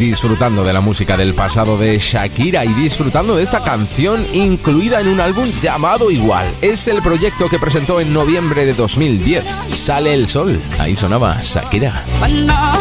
disfrutando de la música del pasado de Shakira y disfrutando de esta canción incluida en un álbum llamado igual. Es el proyecto que presentó en noviembre de 2010. Sale el sol. Ahí sonaba Shakira.